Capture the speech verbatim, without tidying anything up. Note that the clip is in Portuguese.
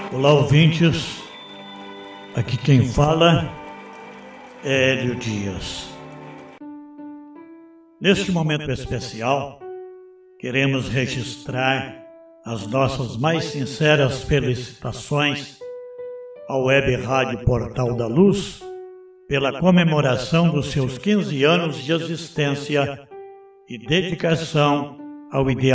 Olá, ouvintes. Aqui quem fala é Hélio Dias. Neste momento especial, queremos registrar as nossas mais sinceras felicitações ao Web Rádio Portal da Luz pela comemoração dos seus quinze anos de existência e dedicação ao ideal